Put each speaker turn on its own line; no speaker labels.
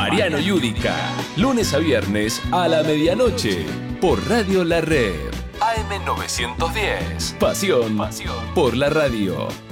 Mariano Yudica, lunes a viernes a la medianoche, por Radio La Red. AM 910. Pasión por la radio.